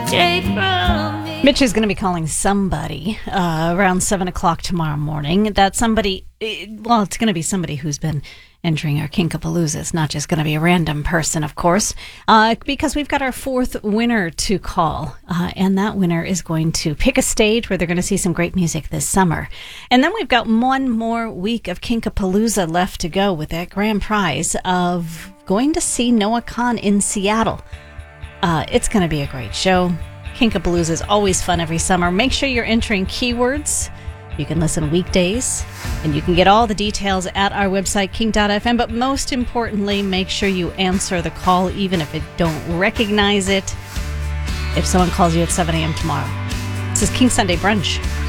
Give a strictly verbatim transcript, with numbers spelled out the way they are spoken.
take from me. Mitch is going to be calling somebody uh, around seven o'clock tomorrow morning. That somebody, well, it's going to be somebody who's been entering our Kinkapalooza. It's not just going to be a random person, of course, uh, because we've got our fourth winner to call. Uh, and that winner is going to pick a stage where they're going to see some great music this summer. And then we've got one more week of Kinkapalooza left to go with that grand prize of going to see Noah Kahan in Seattle. Uh, it's going to be a great show. Kinkapalooza is always fun every summer. Make sure you're entering keywords. You can listen weekdays, and you can get all the details at our website, kink dot f m. But most importantly, make sure you answer the call, even if you don't recognize it, if someone calls you at seven a.m. tomorrow. This is King Sunday Brunch.